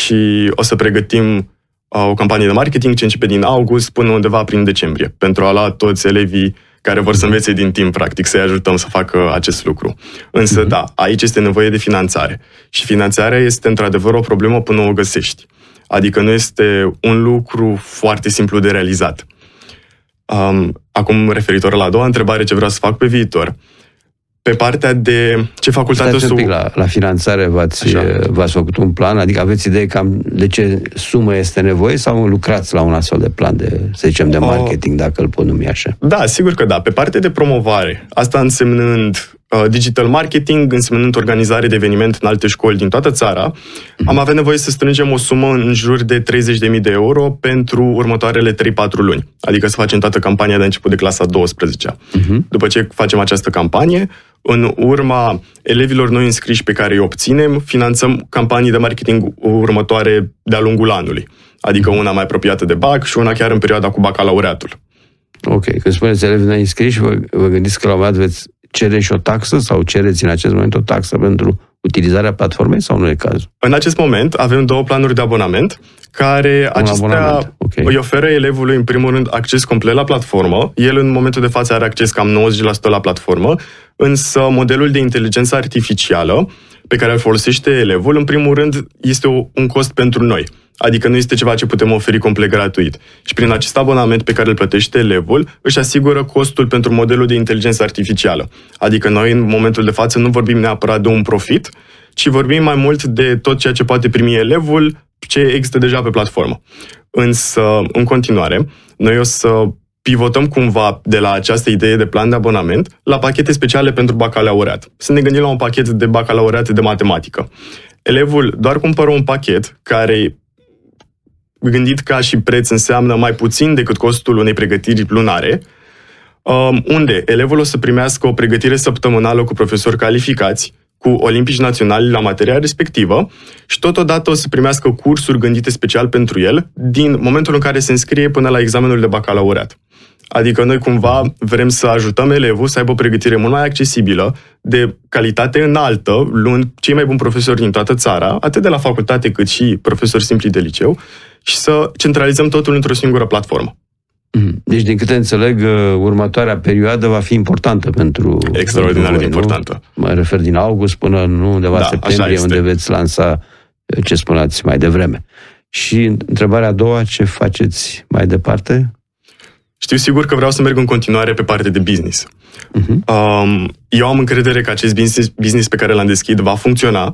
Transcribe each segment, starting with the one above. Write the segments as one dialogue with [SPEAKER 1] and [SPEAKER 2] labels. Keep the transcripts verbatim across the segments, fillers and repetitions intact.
[SPEAKER 1] și o să pregătim uh, o campanie de marketing ce începe din august până undeva prin decembrie, pentru a lua toți elevii care vor să învețe din timp, practic, să-i ajutăm să facă acest lucru. Însă, uh-huh. da, aici este nevoie de finanțare. Și finanțarea este, într-adevăr, o problemă până o găsești. Adică nu este un lucru foarte simplu de realizat. Um, acum, referitor la a doua întrebare, ce vreau să fac pe viitor. Pe partea de ce facultate...
[SPEAKER 2] Stați un pic, la, la finanțare v-ați, v-ați făcut un plan? Adică aveți idee cam de ce sumă este nevoie sau lucrați la un astfel de plan de, să zicem, de marketing, dacă îl pot numi așa?
[SPEAKER 1] Da, sigur că da. Pe partea de promovare, asta însemnând uh, digital marketing, însemnând organizare de eveniment în alte școli din toată țara, mm-hmm. am avea nevoie să strângem o sumă în jur de treizeci de mii de euro pentru următoarele trei patru luni. Adică să facem toată campania de început de clasa a douăsprezecea. Mm-hmm. După ce facem această campanie, în urma elevilor noi înscriși pe care îi obținem, finanțăm campanii de marketing următoare de-a lungul anului. Adică una mai apropiată de bac și una chiar în perioada cu bacalaureatul.
[SPEAKER 2] Ok. Când spuneți elevi noi înscriși, vă, vă gândiți că la un moment dat veți cere și o taxă sau cereți în acest moment o taxă pentru utilizarea platformei sau nu e cazul?
[SPEAKER 1] În acest moment avem două planuri de abonament care
[SPEAKER 2] Un
[SPEAKER 1] acestea
[SPEAKER 2] abonament. Okay.
[SPEAKER 1] îi oferă elevului, în primul rând, acces complet la platformă. El, în momentul de față, are acces cam nouăzeci la sută la platformă, însă modelul de inteligență artificială pe care îl folosește elevul, în primul rând, este o, un cost pentru noi. Adică nu este ceva ce putem oferi complet gratuit. Și prin acest abonament pe care îl plătește elevul, își asigură costul pentru modelul de inteligență artificială. Adică noi, în momentul de față, nu vorbim neapărat de un profit, ci vorbim mai mult de tot ceea ce poate primi elevul, ce există deja pe platformă. Însă, în continuare, noi o să pivotăm cumva de la această idee de plan de abonament la pachete speciale pentru bacalaureat. Să ne gândim la un pachet de bacalaureat de matematică. Elevul doar cumpără un pachet care, gândit ca și preț, înseamnă mai puțin decât costul unei pregătiri lunare, unde elevul o să primească o pregătire săptămânală cu profesori calificați, cu olimpici naționali la materia respectivă și totodată o să primească cursuri gândite special pentru el din momentul în care se înscrie până la examenul de bacalaureat. Adică noi cumva vrem să ajutăm elevul să aibă o pregătire mult mai accesibilă, de calitate înaltă, luând cei mai buni profesori din toată țara, atât de la facultate cât și profesori simpli de liceu, și să centralizăm totul într-o singură platformă.
[SPEAKER 2] Deci, din câte înțeleg, următoarea perioadă va fi importantă pentru...
[SPEAKER 1] Extraordinar
[SPEAKER 2] pentru voi,
[SPEAKER 1] de importantă.
[SPEAKER 2] Mă refer din august până nu undeva
[SPEAKER 1] da,
[SPEAKER 2] septembrie, unde veți lansa ce spuneați mai devreme. Și întrebarea a doua, ce faceți mai departe?
[SPEAKER 1] Știu sigur că vreau să merg în continuare pe partea de business. Uh-huh. Um, eu am încredere că acest business, business pe care l-am deschis va funcționa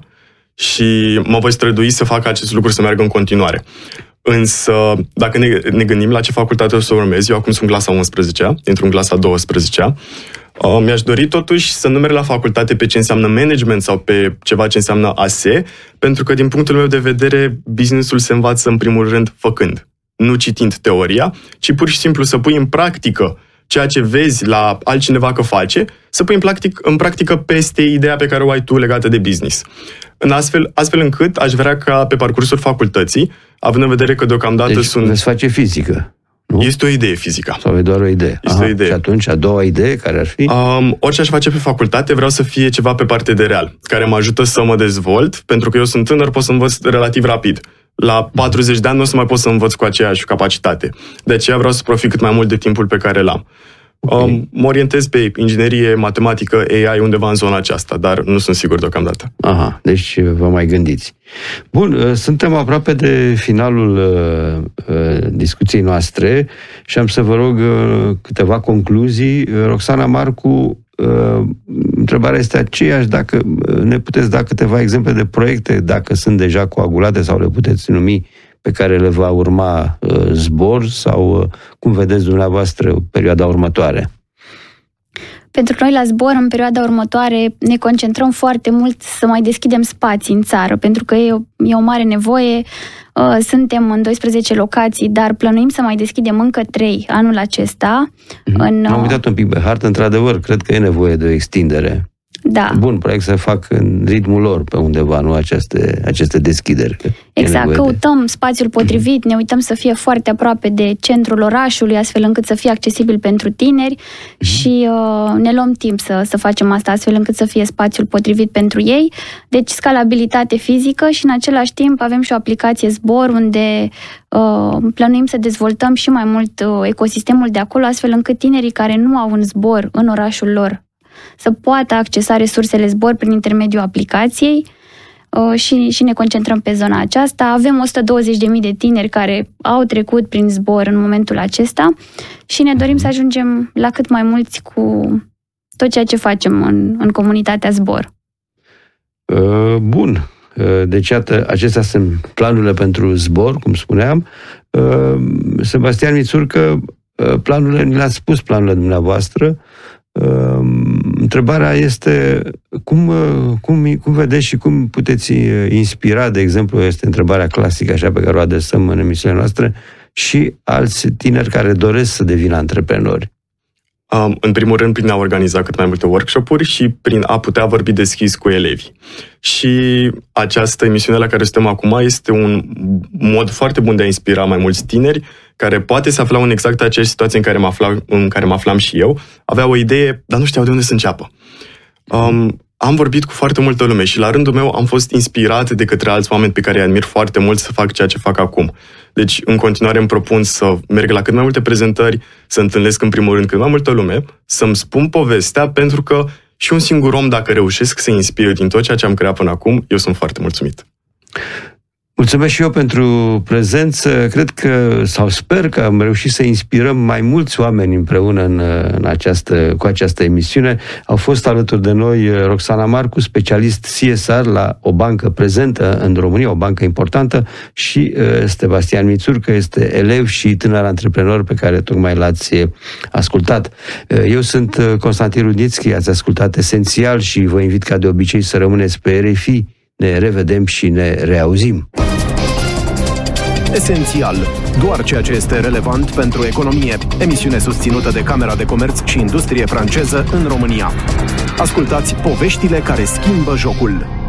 [SPEAKER 1] și mă voi strădui să fac acest lucru să meargă în continuare. Însă, dacă ne, ne gândim la ce facultate o să urmez, eu acum sunt clasa a unsprezecea, intru în clasa a douăsprezecea, uh, mi-aș dori totuși să nu merg la facultate pe ce înseamnă management sau pe ceva ce înseamnă A S E, pentru că din punctul meu de vedere, businessul se învață în primul rând făcând, nu citind teoria, ci pur și simplu să pui în practică ceea ce vezi la altcineva că face, să pui în, practic, în practică peste ideea pe care o ai tu legată de business. În astfel, astfel încât aș vrea ca pe parcursul facultății, având în vedere că deocamdată
[SPEAKER 2] deci,
[SPEAKER 1] sunt...
[SPEAKER 2] veți face fizică, nu?
[SPEAKER 1] Este o idee fizică.
[SPEAKER 2] Sau e doar o idee?
[SPEAKER 1] Este
[SPEAKER 2] Aha,
[SPEAKER 1] o idee.
[SPEAKER 2] Și atunci, a doua idee, care ar fi?
[SPEAKER 1] Um, orice aș face pe facultate, vreau să fie ceva pe parte de real, care mă ajută să mă dezvolt, pentru că eu sunt tânăr, pot să învăț relativ rapid. La patruzeci de ani nu o să mai pot să învăț cu aceeași capacitate. De aceea vreau să profit cât mai mult de timpul pe care l-am. Okay. Um, mă orientez pe inginerie, matematică, A I, undeva în zona aceasta, dar nu sunt sigur deocamdată.
[SPEAKER 2] Aha, deci vă mai gândiți. Bun, suntem aproape de finalul uh, discuției noastre și am să vă rog uh, câteva concluzii. Roxana Marcu, uh, întrebarea este aceeași, dacă ne puteți da câteva exemple de proiecte, dacă sunt deja coagulate sau le puteți numi, pe care le va urma uh, zbor sau uh, cum vedeți dumneavoastră perioada următoare?
[SPEAKER 3] Pentru noi la zbor, în perioada următoare, ne concentrăm foarte mult să mai deschidem spații în țară, pentru că e o, e o mare nevoie. Uh, suntem în doisprezece locații, dar plănuim să mai deschidem încă trei anul acesta.
[SPEAKER 2] Mm-hmm.
[SPEAKER 3] În, uh...
[SPEAKER 2] Am uitat un pic pe hartă, într-adevăr, cred că e nevoie de o extindere.
[SPEAKER 3] Da.
[SPEAKER 2] Bun, proiect să fac în ritmul lor pe undeva, nu aceste, aceste deschideri.
[SPEAKER 3] Exact, căutăm de... spațiul potrivit, ne uităm să fie foarte aproape de centrul orașului, astfel încât să fie accesibil pentru tineri mm-hmm. și uh, ne luăm timp să, să facem asta, astfel încât să fie spațiul potrivit pentru ei. Deci scalabilitate fizică și în același timp avem și o aplicație Zbor, unde uh, plănuim să dezvoltăm și mai mult uh, ecosistemul de acolo, astfel încât tinerii care nu au un zbor în orașul lor să poată accesa resursele Zbor prin intermediul aplicației uh, și, și ne concentrăm pe zona aceasta. Avem o sută douăzeci de mii de tineri care au trecut prin Zbor în momentul acesta și ne dorim să ajungem la cât mai mulți cu tot ceea ce facem în, în comunitatea Zbor.
[SPEAKER 2] Uh, bun. Uh, deci, iată, acestea sunt planurile pentru Zbor, cum spuneam. Uh, Sebastian Mițurcă, uh, planurile, ni le-ați spus planurile dumneavoastră. Uh, întrebarea este cum, uh, cum, cum vedeți și cum puteți inspira, de exemplu, este întrebarea clasică așa pe care o adresăm în emisiunile noastre, și alți tineri care doresc să devină antreprenori.
[SPEAKER 1] Um, în primul rând, prin a organiza cât mai multe workshop-uri și prin a putea vorbi deschis cu elevii. Și această emisiune la care suntem acum este un mod foarte bun de a inspira mai mulți tineri care poate se aflau în exact aceeași situație în care mă aflam, în care mă aflam și eu, aveau o idee, dar nu știau de unde să înceapă. Um, am vorbit cu foarte multă lume și la rândul meu am fost inspirat de către alți oameni pe care îi admir foarte mult să fac ceea ce fac acum. Deci, în continuare îmi propun să merg la cât mai multe prezentări, să întâlnesc în primul rând cât mai multă lume, să-mi spun povestea, pentru că și un singur om, dacă reușesc să inspir din tot ceea ce am creat până acum, eu sunt foarte mulțumit.
[SPEAKER 2] Mulțumesc și eu pentru prezență. Cred că, sau sper că am reușit să inspirăm mai mulți oameni împreună în, în această, cu această emisiune. Au fost alături de noi Roxana Marcu, specialist C S R la o bancă prezentă în România, o bancă importantă, și uh, Sebastian Mițurcă, este elev și tânăr antreprenor pe care tocmai l-ați ascultat. Uh, eu sunt Constantin Rudnițchi, ați ascultat Esențial și vă invit ca de obicei să rămâneți pe R F I. Ne revedem și ne reauzim.
[SPEAKER 4] Esențial. Doar ceea ce este relevant pentru economie. Emisiune susținută de Camera de Comerț și Industrie franceză în România. Ascultați poveștile care schimbă jocul.